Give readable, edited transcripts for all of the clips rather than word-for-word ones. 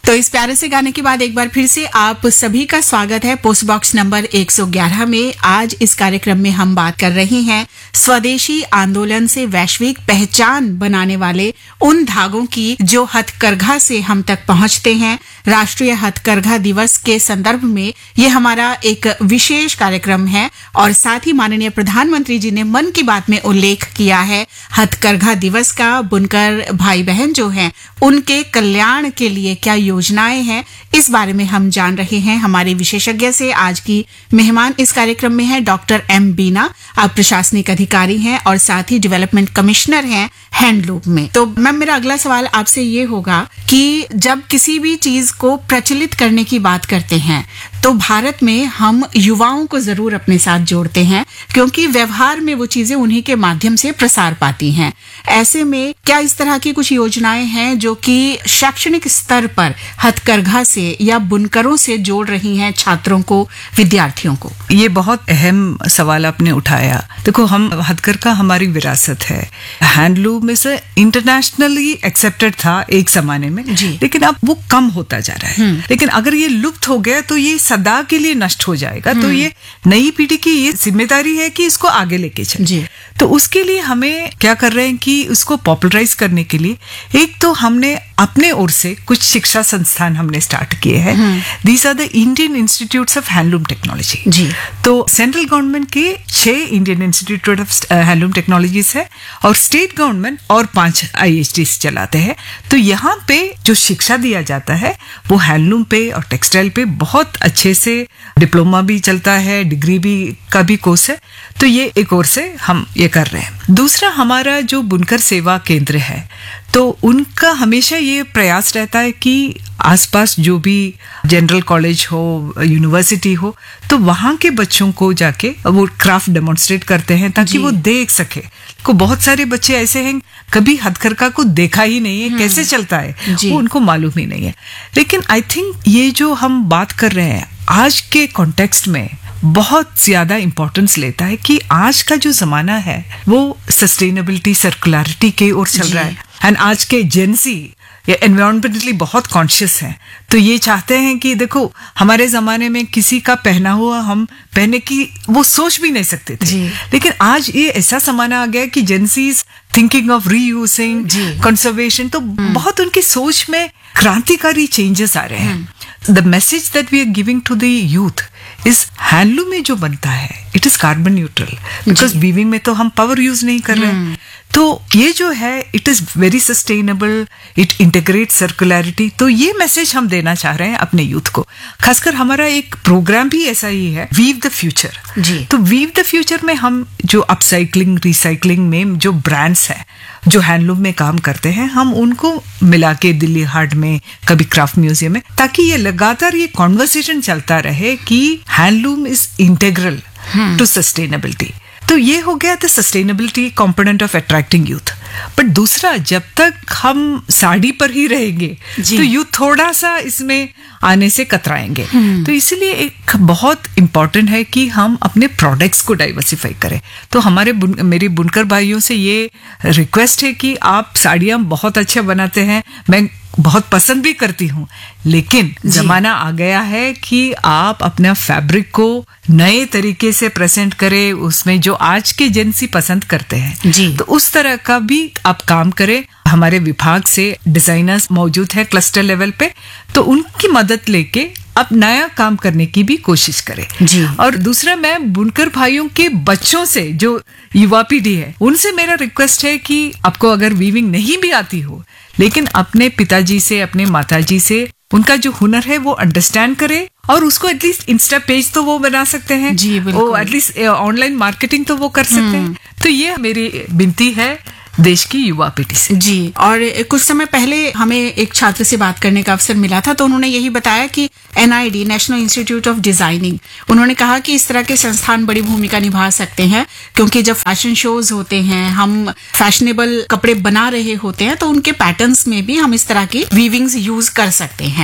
तो इस प्यारे से गाने के बाद एक बार फिर से आप सभी का स्वागत है पोस्ट बॉक्स नंबर 111 में। आज इस कार्यक्रम में हम बात कर रहे हैं स्वदेशी आंदोलन से वैश्विक पहचान बनाने वाले उन धागों की जो हथकरघा से हम तक पहुंचते हैं। राष्ट्रीय हथकरघा दिवस के संदर्भ में ये हमारा एक विशेष कार्यक्रम है और साथ ही माननीय प्रधानमंत्री जी ने मन की बात में उल्लेख किया है हथकरघा दिवस का। बुनकर भाई बहन जो हैं उनके कल्याण के लिए क्या योजनाएं हैं, इस बारे में हम जान रहे हैं हमारे विशेषज्ञ से। आज की मेहमान इस कार्यक्रम में है डॉक्टर एम बीना। आप प्रशासनिक अधिकारी हैं और साथ ही डेवलपमेंट कमिश्नर हैं हैंडलूम में। तो मैम, मेरा अगला सवाल आपसे ये होगा कि जब किसी भी चीज को प्रचलित करने की बात करते हैं तो भारत में हम युवाओं को जरूर अपने साथ जोड़ते हैं, क्योंकि व्यवहार में वो चीजें उन्हीं के माध्यम से प्रसार पाती हैं। ऐसे में क्या इस तरह की कुछ योजनाएं हैं जो कि शैक्षणिक स्तर पर हथकरघा से या बुनकरों से जोड़ रही हैं छात्रों को, विद्यार्थियों को? ये बहुत अहम सवाल आपने उठाया। देखो, हम हथकरघा हमारी विरासत है। हैंडलूम में से इंटरनेशनली एक्सेप्टेड था एक जमाने में, लेकिन अब वो कम होता जा रहा है। लेकिन अगर ये लुप्त हो गया तो ये सदा के लिए नष्ट हो जाएगा। तो ये नई पीढ़ी की ये जिम्मेदारी है कि इसको आगे लेके चले। तो उसके लिए हमें क्या कर रहे हैं कि उसको पॉपुलराइज करने के लिए एक तो हमने अपने ओर से कुछ शिक्षा संस्थान हमने स्टार्ट किए हैं। These are the Indian institutes of handloom technology. तो सेंट्रल गवर्नमेंट के 6 Indian institute of handloom technologies है और स्टेट गवर्नमेंट और 5 IHTs चलाते हैं। तो यहाँ पे जो शिक्षा दिया जाता है वो हैंडलूम पे और टेक्सटाइल पे बहुत अच्छे से डिप्लोमा भी चलता है, डिग्री भी का भी कोर्स है। तो ये एक ओर से हम ये कर रहे हैं। दूसरा, हमारा जो बुनकर सेवा केंद्र है तो उनका हमेशा ये प्रयास रहता है कि आसपास जो भी जनरल कॉलेज हो, यूनिवर्सिटी हो, तो वहाँ के बच्चों को जाके वो क्राफ्ट डेमोन्स्ट्रेट करते हैं ताकि वो देख सके। को बहुत सारे बच्चे ऐसे हैं कभी हथकरघा को देखा ही नहीं है, कैसे चलता है वो उनको मालूम ही नहीं है। लेकिन आई थिंक ये जो हम बात कर रहे हैं आज के कॉन्टेक्स्ट में बहुत ज्यादा इंपॉर्टेंस लेता है कि आज का जो जमाना है वो सस्टेनेबिलिटी, सर्कुलरिटी के ओर चल रहा है। एंड आज के जेनसी ये एनवायरमेंटली बहुत कॉन्शियस हैं। तो ये चाहते हैं कि देखो, हमारे जमाने में किसी का पहना हुआ हम पहने की वो सोच भी नहीं सकते थे, लेकिन आज ये ऐसा जमाना आ गया कि जेनसीज थिंकिंग ऑफ रीयूजिंग, कंजर्वेशन, तो बहुत उनकी सोच में क्रांतिकारी चेंजेस आ रहे हैं। The message that we are giving to the youth इस हैंडलूम में जो बनता है it is carbon neutral, because weaving में तो हम पावर यूज नहीं कर रहे हैं। तो ये जो है it is very sustainable, it integrate सर्कुलरिटी। तो ये मैसेज हम देना चाह रहे हैं अपने यूथ को। खासकर हमारा एक प्रोग्राम भी ऐसा ही है, वीव द फ्यूचर। तो वीव द फ्यूचर में हम जो अपसाइक्लिंग, रिसाइक्लिंग में जो ब्रांड्स हैं जो हैंडलूम में काम करते हैं, हम उनको मिला के दिल्ली हाट में, कभी क्राफ्ट म्यूजियम में, ताकि ये लगातार ये कॉन्वर्सेशन चलता रहे कि handloom is integral to sustainability. तो ये हो गया था sustainability component of attracting youth. But दूसरा, जब तक हम साड़ी पर ही रहेंगे तो यूथ थोड़ा सा इसमें आने से कतराएंगे। तो इसलिए एक बहुत इंपॉर्टेंट है कि हम अपने प्रोडक्ट्स को डाइवर्सिफाई करें। तो मेरे बुनकर भाइयों से ये रिक्वेस्ट है कि आप साड़ियाँ बहुत अच्छा बनाते हैं, मैं बहुत पसंद भी करती हूँ, लेकिन जमाना आ गया है कि आप अपना फैब्रिक को नए तरीके से प्रेजेंट करें, उसमें जो आज के जेंसी पसंद करते हैं तो उस तरह का भी आप काम करें। हमारे विभाग से डिजाइनर्स मौजूद है क्लस्टर लेवल पे, तो उनकी मदद लेके अब नया काम करने की भी कोशिश करें। और दूसरा, मैं बुनकर भाइयों के बच्चों से, जो युवा पीढ़ी है, उनसे मेरा रिक्वेस्ट है कि आपको अगर वीविंग नहीं भी आती हो, लेकिन अपने पिताजी से, अपने माताजी से उनका जो हुनर है वो अंडरस्टैंड करे और उसको एटलीस्ट इंस्टा पेज तो वो बना सकते हैं, वो एटलीस्ट ऑनलाइन मार्केटिंग तो वो कर सकते हैं। तो ये मेरी विनती है देश की युवा पीढ़ी से। जी, और कुछ समय पहले हमें एक छात्र से बात करने का अवसर मिला था, तो उन्होंने यही बताया कि NID, national institute of designing, उन्होंने कहा कि इस तरह के संस्थान बड़ी भूमिका निभा सकते हैं, क्योंकि जब फैशन शोज होते हैं, हम फैशनेबल कपड़े बना रहे होते हैं, तो उनके पैटर्न्स में भी हम इस तरह की वीविंग्स यूज कर सकते हैं।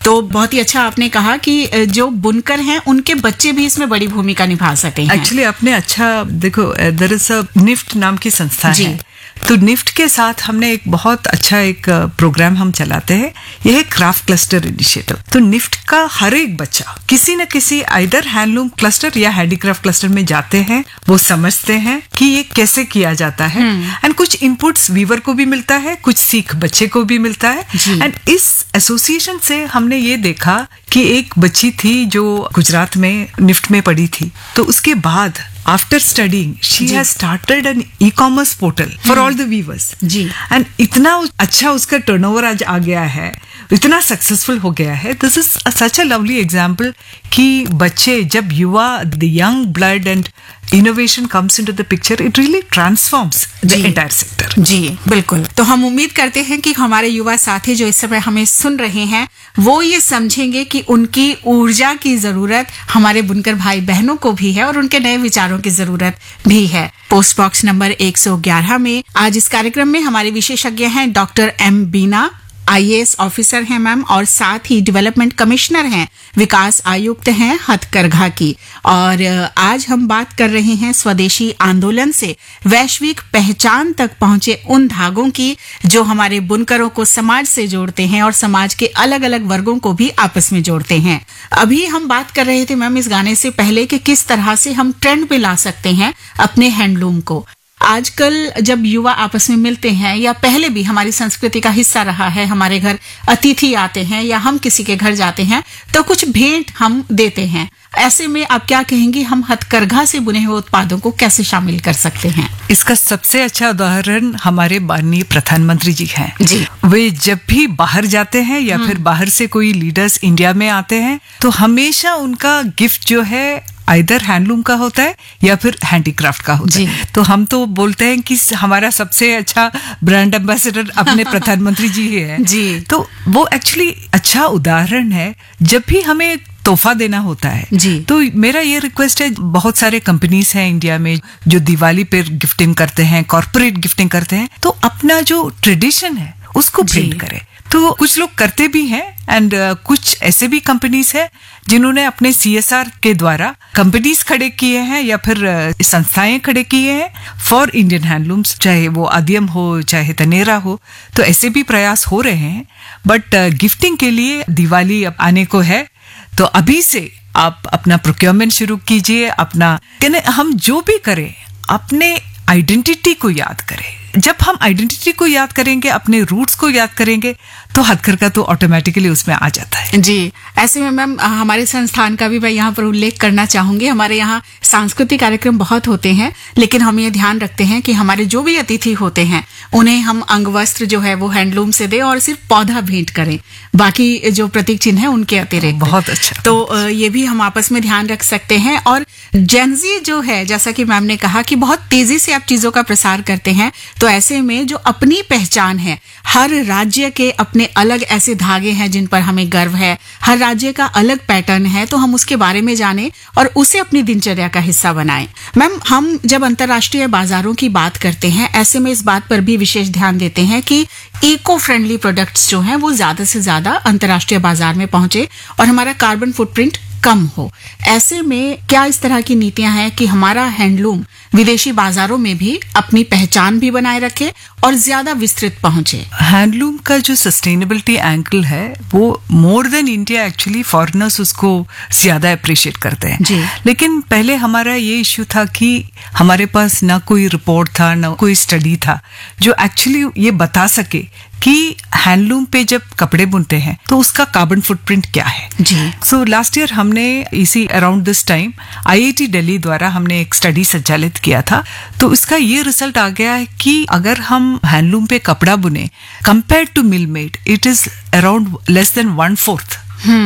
तो बहुत ही अच्छा आपने कहा कि जो बुनकर हैं उनके बच्चे भी इसमें बड़ी भूमिका निभा सके हैं। एक्चुअली आपने अच्छा देखो, देयर इज अ निफ्ट नाम की संस्था है, तो निफ्ट के साथ हमने एक बहुत अच्छा एक प्रोग्राम हम चलाते हैं, यह है क्राफ्ट क्लस्टर इनिशिएटिव। तो निफ्ट का हर एक बच्चा किसी न किसी आइदर हैंडलूम क्लस्टर या हैंडीक्राफ्ट क्लस्टर में जाते हैं, वो समझते हैं कि ये कैसे किया जाता है, एंड कुछ इनपुट्स वीवर को भी मिलता है, कुछ सीख बच्चे को भी मिलता है। एंड इस एसोसिएशन से हमने ये देखा कि एक बच्ची थी जो गुजरात में निफ्ट में पढ़ी थी, तो उसके बाद after studying she has started N e-commerce portal for all the viewers ji, and इतना अच्छा उसका टर्नओवर आज आ गया है, इतना सक्सेसफुल हो गया है। This is such a lovely example कि बच्चे जब युवा, the young blood and innovation comes into the picture, it really transforms the entire sector. जी बिल्कुल। तो हम उम्मीद करते हैं कि हमारे युवा साथी जो इस समय हमें सुन रहे हैं वो ये समझेंगे कि उनकी ऊर्जा की जरूरत हमारे बुनकर भाई बहनों को भी है और उनके नए विचारों की जरूरत भी है। पोस्ट बॉक्स नंबर 111 में आज इस कार्यक्रम में हमारे विशेषज्ञ हैं डॉक्टर एम बीना, IAS ऑफिसर हैं मैम, और साथ ही डेवलपमेंट कमिश्नर हैं, विकास आयुक्त हैं हथकरघा की। और आज हम बात कर रहे हैं स्वदेशी आंदोलन से वैश्विक पहचान तक पहुंचे उन धागों की जो हमारे बुनकरों को समाज से जोड़ते हैं और समाज के अलग अलग वर्गों को भी आपस में जोड़ते हैं। अभी हम बात कर रहे थे मैम इस गाने से पहले कि किस तरह से हम ट्रेंड पे ला सकते हैं अपने हैंडलूम को। आजकल जब युवा आपस में मिलते हैं, या पहले भी हमारी संस्कृति का हिस्सा रहा है, हमारे घर अतिथि आते हैं या हम किसी के घर जाते हैं तो कुछ भेंट हम देते हैं। ऐसे में आप क्या कहेंगी, हम हथकरघा से बुने हुए उत्पादों को कैसे शामिल कर सकते हैं? इसका सबसे अच्छा उदाहरण हमारे माननीय प्रधानमंत्री जी हैं जी। वे जब भी बाहर जाते हैं या फिर बाहर से कोई लीडर्स इंडिया में आते हैं तो हमेशा उनका गिफ्ट जो है आइदर हैंडलूम का होता है या फिर हैंडीक्राफ्ट का होता है। तो हम तो बोलते हैं कि हमारा सबसे अच्छा ब्रांड एम्बेसडर अपने प्रधानमंत्री जी ही है जी। तो वो एक्चुअली अच्छा उदाहरण है। जब भी हमें तोहफा देना होता है जी, तो मेरा ये रिक्वेस्ट है, बहुत सारे कंपनीज हैं इंडिया में जो दिवाली पे गिफ्टिंग करते हैं, कॉर्पोरेट गिफ्टिंग करते हैं, तो अपना जो ट्रेडिशन है उसको प्रिंट करें। तो कुछ लोग करते भी हैं एंड कुछ ऐसे भी कंपनीज हैं जिन्होंने अपने CSR के द्वारा कंपनीज खड़े किए हैं या फिर संस्थाएं खड़े किए हैं फॉर इंडियन हैंडलूम्स, चाहे वो आदियम हो चाहे तनेरा हो। तो ऐसे भी प्रयास हो रहे हैं। बट गिफ्टिंग के लिए दिवाली अब आने को है, तो अभी से आप अपना प्रोक्योरमेंट शुरू कीजिए। अपना हम जो भी करें अपने आइडेंटिटी को याद करें। जब हम आइडेंटिटी को याद करेंगे, अपने रूट्स को याद करेंगे, तो हथकरघा तो ऑटोमेटिकली उसमें आ जाता है। जी। ऐसे में मैम हमारे संस्थान का भी मैं यहाँ पर उल्लेख करना चाहूंगी। हमारे यहाँ सांस्कृतिक कार्यक्रम बहुत होते हैं, लेकिन हम ये ध्यान रखते हैं कि हमारे जो भी अतिथि होते हैं उन्हें हम अंगवस्त्र जो है वो हैंडलूम से दें और सिर्फ पौधा भेंट करें, बाकी जो प्रतीक चिन्ह है उनके अतिरिक्त। बहुत अच्छा। तो ये भी हम आपस में ध्यान रख सकते हैं। और जेनजी जो है, जैसा कि मैम ने कहा कि बहुत तेजी से आप चीजों का प्रसार करते हैं, तो ऐसे में जो अपनी पहचान है, हर राज्य के अपने अलग ऐसे धागे हैं जिन पर हमें गर्व है, हर राज्य का अलग पैटर्न है, तो हम उसके बारे में जानें और उसे अपनी दिनचर्या का हिस्सा बनाएं। मैम, हम जब अंतर्राष्ट्रीय बाजारों की बात करते हैं, ऐसे में इस बात पर भी विशेष ध्यान देते हैं कि इको फ्रेंडली प्रोडक्ट्स जो हैं वो ज्यादा से ज्यादा अंतर्राष्ट्रीय बाजार में पहुंचे और हमारा कार्बन फुटप्रिंट कम हो। ऐसे में क्या इस तरह की नीतियां हैं कि हमारा हैंडलूम विदेशी बाजारों में भी अपनी पहचान भी बनाए रखे और ज्यादा विस्तृत पहुंचे? हैंडलूम का जो सस्टेनेबिलिटी एंगल है वो more than India, actually foreigners उसको ज्यादा अप्रिशिएट करते हैं जी। लेकिन पहले हमारा ये इश्यू था कि हमारे पास ना कोई रिपोर्ट था, ना कोई स्टडी था जो एक्चुअली ये बता सके कि हैंडलूम पे जब कपड़े बुनते हैं तो उसका कार्बन फुटप्रिंट क्या है जी। सो लास्ट ईयर हमने इसी around this time IIT Delhi द्वारा हमने एक स्टडी संचालित किया था। तो इसका ये रिजल्ट आ गया है कि अगर हम हैंडलूम पे कपड़ा बुने compare to mill made, it is around less than 1/4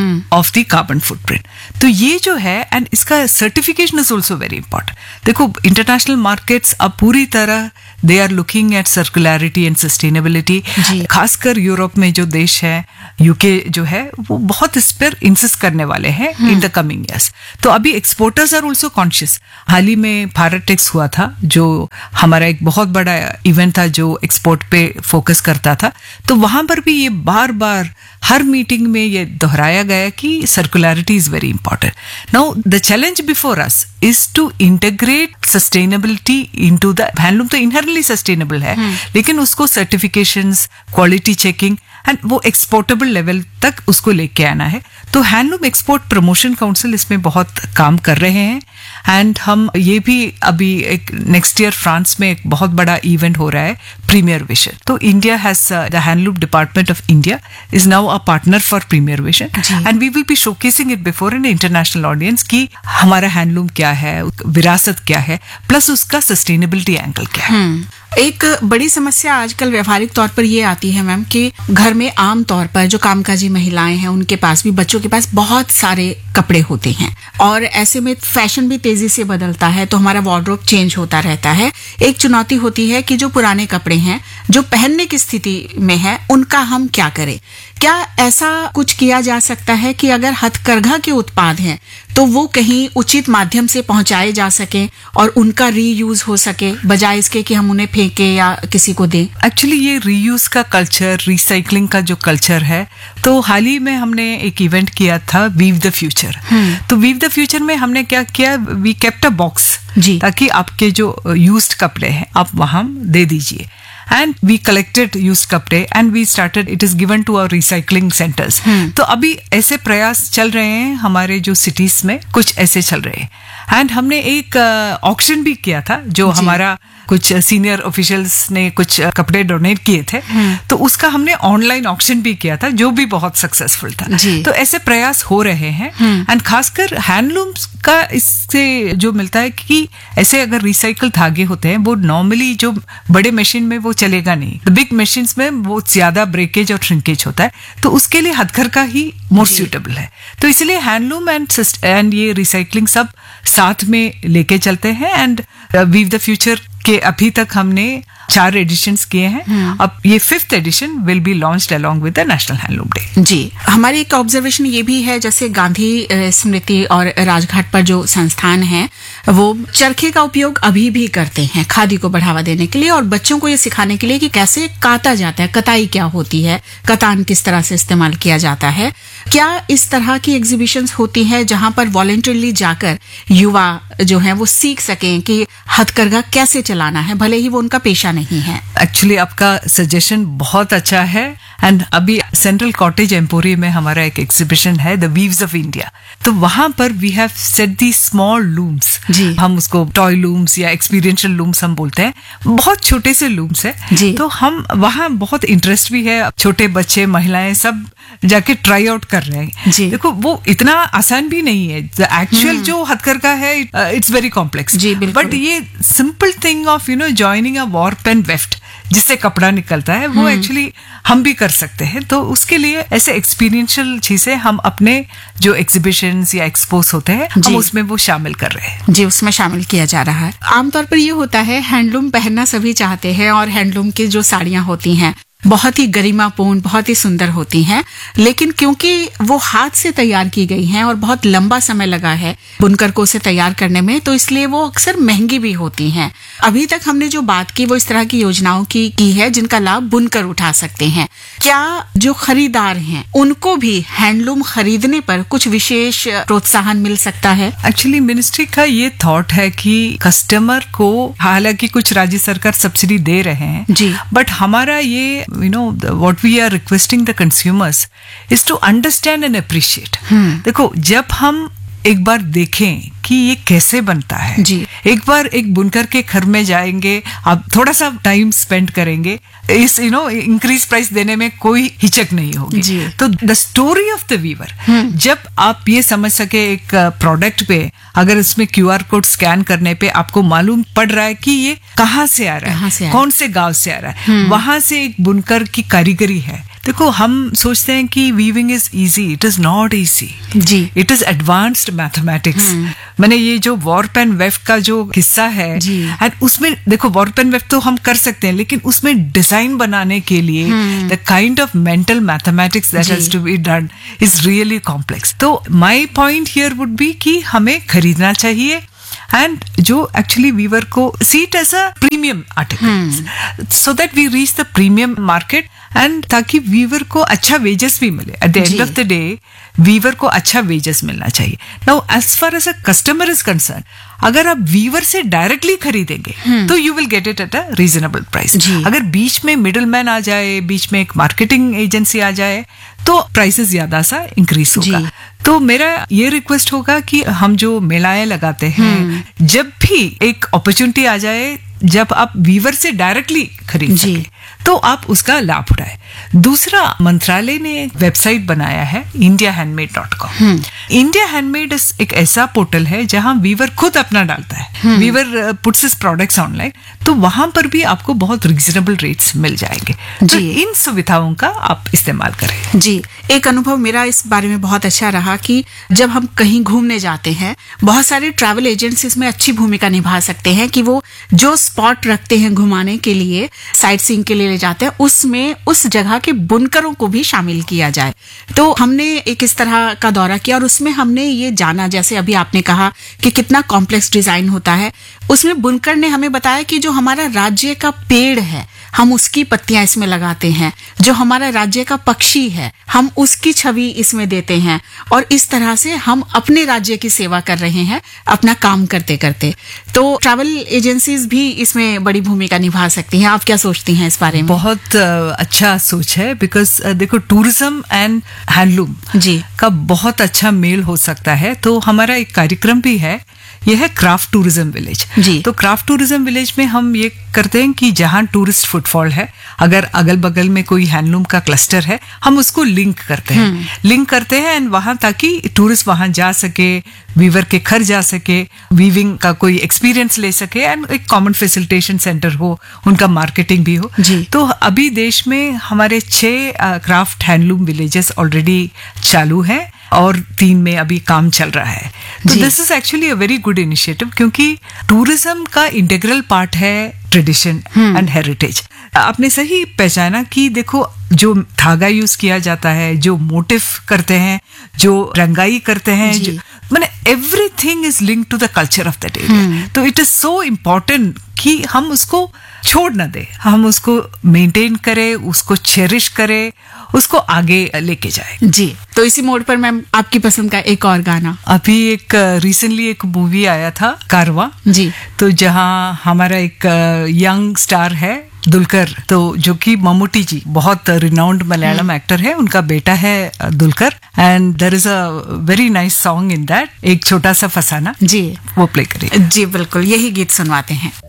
of the carbon footprint. तो ये जो है, एंड इसका certification is also very important. देखो, इंटरनेशनल मार्केट्स अब पूरी तरह they are looking at सर्कुलरिटी and sustainability. खासकर यूरोप में जो देश है, UK जो है, वो बहुत इस पर इंसिस्ट करने वाले हैं इन द कमिंग ईयर्स। तो अभी एक्सपोर्टर्स आर ऑल्सो कॉन्शियस। हाल ही में भारत टेक्स हुआ था, जो हमारा एक बहुत बड़ा इवेंट था जो एक्सपोर्ट पे फोकस करता था। तो वहां पर भी ये बार बार हर मीटिंग में ये दोहराया गया कि सर्कुलरिटी is very important. Now the challenge before us is to integrate sustainability into the handloom. तो इनहेरेंटली सस्टेनेबल है, लेकिन उसको सर्टिफिकेशंस, क्वालिटी चेकिंग एंड वो एक्सपोर्टेबल लेवल तक उसको लेके आना है. तो हैंडलूम एक्सपोर्ट प्रमोशन काउंसिल इसमें बहुत काम कर रहे हैं. एंड हम ये भी अभी एक नेक्स्ट ईयर फ्रांस में एक बहुत बड़ा इवेंट हो रहा है, प्रीमियर विजन. तो India has the handloom department of India is now a partner for premiere vision, and we will be showcasing it before an international audience कि हमारा हैंडलूम क्या है, विरासत क्या है, प्लस उसका सस्टेनेबिलिटी एंगल क्या है. एक बड़ी समस्या आजकल व्यवहारिक तौर पर ये आती है मैम कि घर में आम तौर पर जो कामकाजी महिलाएं हैं उनके पास भी, बच्चों के पास बहुत सारे कपड़े होते हैं और ऐसे में फैशन भी तेजी से बदलता है, तो हमारा वार्डरोब चेंज होता रहता है. एक चुनौती होती है कि जो पुराने कपड़े हैं जो पहनने की स्थिति में है उनका हम क्या करें. क्या ऐसा कुछ किया जा सकता है कि अगर हथकरघा के उत्पाद हैं तो वो कहीं उचित माध्यम से पहुंचाए जा सके और उनका रीयूज हो सके, बजाय इसके कि हम उन्हें फेंके या किसी को दें? एक्चुअली ये रीयूज का कल्चर, रिसाइकलिंग का जो कल्चर है, तो हाल ही में हमने एक इवेंट किया था वीव द फ्यूचर. तो वीव द फ्यूचर में हमने क्या किया, वी केप्ट अ बॉक्स, ताकि आपके जो यूज्ड कपड़े हैं आप वहां दे दीजिए. And we collected used कपड़े and we started, it is given to our recycling centers. तो अभी ऐसे प्रयास चल रहे हैं हमारे जो सिटीज में, कुछ ऐसे चल रहे हैं. एंड हमने एक ऑक्शन भी किया था, जो हमारा कुछ सीनियर ऑफिशियल्स ने कुछ कपड़े डोनेट किए थे, तो उसका हमने ऑनलाइन ऑक्शन भी किया था, जो भी बहुत सक्सेसफुल था. तो ऐसे प्रयास हो रहे हैं. एंड खासकर हैंडलूम्स का इससे जो मिलता है कि ऐसे अगर रिसाइकल धागे होते हैं वो नॉर्मली जो बड़े मशीन में वो चलेगा नहीं, द बिग मशीन्स में वो ज्यादा ब्रेकेज और श्रिंकेज होता है, तो उसके लिए हथकरघा ही मोर सूटेबल है. तो इसलिए हैंडलूम एंड ये रिसाइकलिंग सब साथ में लेके चलते हैं. एंड वीव द फ्यूचर के अभी तक हमने 4 एडिशंस किए हैं. अब ये 5th addition will be launched along with the national handloom day. जी, हमारी एक ऑब्जर्वेशन ये भी है, जैसे गांधी स्मृति और राजघाट पर जो संस्थान है वो चरखे का उपयोग अभी भी करते हैं खादी को बढ़ावा देने के लिए और बच्चों को ये सिखाने के लिए कि कैसे काता जाता है, कताई क्या होती है, कतान किस तरह से इस्तेमाल किया जाता है. क्या इस तरह की एग्जीबिशंस होती हैं जहां पर वॉलंटरीली जाकर युवा जो हैं वो सीख सकें कि हथकरघा कैसे चलाना है, भले ही वो उनका पेशा नहीं है? एक्चुअली आपका सजेशन बहुत अच्छा है. एंड अभी सेंट्रल कॉटेज एम्पोरियम में हमारा एक एग्जीबिशन है, द वीव्स ऑफ इंडिया. तो वहां पर we have set the small looms, हम उसको टॉय लूम्स या एक्सपीरियंशियल लूम्स हम बोलते हैं, बहुत छोटे से लूम्स है. तो हम वहां बहुत इंटरेस्ट भी है, छोटे बच्चे, महिलाएं सब जाके ट्राई आउट कर रहे हैं. देखो वो इतना आसान भी नहीं है, द एक्चुअल जो हथकरघा है इट्स वेरी कॉम्प्लेक्स, बट ये simple thing of joining a warp and weft जिससे कपड़ा निकलता है, वो एक्चुअली हम भी कर सकते हैं. तो उसके लिए ऐसे एक्सपीरियंशियल चीजें हम अपने जो एग्जीबिशंस या एक्सपोज होते हैं हम उसमें वो शामिल कर रहे हैं. जी, उसमें शामिल किया जा रहा है. आमतौर पर ये होता है हैंडलूम पहनना सभी चाहते हैं और हैंडलूम की जो साड़ियां होती हैं बहुत ही गरिमापूर्ण, बहुत ही सुंदर होती हैं, लेकिन क्योंकि वो हाथ से तैयार की गई हैं और बहुत लंबा समय लगा है बुनकर को उसे तैयार करने में, तो इसलिए वो अक्सर महंगी भी होती हैं. अभी तक हमने जो बात की वो इस तरह की योजनाओं की है जिनका लाभ बुनकर उठा सकते हैं. क्या जो खरीदार हैं उनको भी हैंडलूम खरीदने पर कुछ विशेष प्रोत्साहन मिल सकता है? एक्चुअली मिनिस्ट्री का ये थॉट है कि कस्टमर को, हालांकि कुछ राज्य सरकार सब्सिडी दे रहे हैं, बट हमारा ये what we are requesting the consumers is to understand and appreciate. देखो, जब हम एक बार देखें कि ये कैसे बनता है, एक बार एक बुनकर के घर में जाएंगे, आप थोड़ा सा टाइम स्पेंड करेंगे, इस इंक्रीज प्राइस देने में कोई हिचक नहीं होगी. तो the story of the Weaver, जब आप ये समझ सके एक प्रोडक्ट पे अगर उसमें QR कोड स्कैन करने पे आपको मालूम पड़ रहा है कि ये कहाँ से आ रहा है, कौन से गांव से आ रहा है, वहां से एक बुनकर की कारीगरी है. देखो, हम सोचते हैं कि weaving is easy, it is not easy, it is advanced mathematics. मैंने ये जो वॉर्प एंड वेफ्ट का जो हिस्सा है, एंड उसमें देखो वॉर्प एंड वेफ्ट तो हम कर सकते हैं, लेकिन उसमें डिजाइन बनाने के लिए the kind of mental mathematics that has to be done is really complex. तो my point here would be कि हमें खरीदना चाहिए एंड जो एक्चुअली वीवर को see it as a premium article, so that we reach the premium market, and ताकि Weaver को अच्छा वेजेस भी मिले. At the end of the day Weaver को अच्छा वेजेस मिलना चाहिए. Now as far as a customer is concern, अगर आप वीवर से डायरेक्टली खरीदेंगे तो you will get it at a reasonable price. अगर बीच में मिडिल मैन आ जाए, बीच में एक मार्केटिंग एजेंसी आ जाए, तो प्राइसेस ज्यादा सा इंक्रीज होगा. तो मेरा ये रिक्वेस्ट होगा कि हम जो मेलाएं लगाते हैं, जब भी एक अपॉर्चुनिटी आ जाए जब आप वीवर से डायरेक्टली खरीद सके, तो आप उसका लाभ उठाए. दूसरा, मंत्रालय ने एक वेबसाइट बनाया है indiahandmade.com. इंडिया हैंडमेड एक ऐसा पोर्टल है जहां वीवर खुद अपना डालता है. Weaver puts his products online, तो वहां पर भी आपको बहुत रीजनेबल रेट्स मिल जाएंगे. तो इन सुविधाओं का आप इस्तेमाल करें. जी, एक अनुभव मेरा इस बारे में बहुत अच्छा रहा कि जब हम कहीं घूमने जाते हैं, बहुत सारे ट्रैवल एजेंट्स इसमें अच्छी भूमिका निभा सकते हैं कि वो जो स्पॉट रखते हैं घुमाने के लिए, साइट सीइंग के लिए ले जाते हैं, उसमें उस जगह के बुनकरों को भी शामिल किया जाए. तो हमने एक इस तरह का दौरा किया और उसमें हमने ये जाना, जैसे अभी आपने कहा कि कितना कॉम्प्लेक्स डिजाइन होता है, उसमें बुनकर ने हमें बताया कि जो हमारा राज्य का पेड़ है, हम उसकी पत्तियां इसमें लगाते हैं. जो हमारा राज्य का पक्षी है, हम उसकी छवि इसमें देते हैं, और इस तरह से हम अपने राज्य की सेवा कर रहे हैं अपना काम करते करते. तो ट्रैवल एजेंसीज भी इसमें बड़ी भूमिका निभा सकती हैं. आप क्या सोचती हैं इस बारे में? बहुत अच्छा सोच है, बिकॉज देखो टूरिज्म एंड हैंडलूम का बहुत अच्छा मेल हो सकता है. तो हमारा एक कार्यक्रम भी है, यह है क्राफ्ट टूरिज्म विलेज. तो क्राफ्ट टूरिज्म विलेज में हम ये करते हैं कि जहां टूरिस्ट फुटफॉल है, अगर अगल बगल में कोई हैंडलूम का क्लस्टर है, हम उसको लिंक करते हैं एंड वहां, ताकि टूरिस्ट वहां जा सके, वीवर के घर जा सके, वीविंग का कोई एक्सपीरियंस ले सके, एंड एक कॉमन फैसिलिटेशन सेंटर हो, उनका मार्केटिंग भी हो. तो अभी देश में हमारे 6 क्राफ्ट हैंडलूम विलेजेस ऑलरेडी चालू हैं और 3 में अभी काम चल रहा है. तो this is actually a very good initiative, क्योंकि टूरिज्म का इंटीग्रल पार्ट है ट्रेडिशन एंड हेरिटेज. आपने सही पहचाना कि देखो, जो धागा यूज किया जाता है, जो मोटिव करते हैं, जो रंगाई करते हैं, माने everything is linked to the culture of that area. तो इट इज सो इम्पोर्टेंट कि हम उसको छोड़ ना दे, हम उसको मेंटेन करें, उसको चेरिश करें, उसको आगे लेके जाए. जी, तो इसी मोड पर मैम आपकी पसंद का एक और गाना. अभी एक रिसेंटली एक मूवी आया था कारवा, तो जहां हमारा एक यंग स्टार है दुलकर, तो जो कि मम्मूटी जी बहुत रिनाउंड मलयालम एक्टर है, उनका बेटा है Dulquer, and there is a very nice song in that, एक छोटा सा फसाना. जी, वो प्ले करिए. जी बिल्कुल, यही गीत सुनवाते हैं.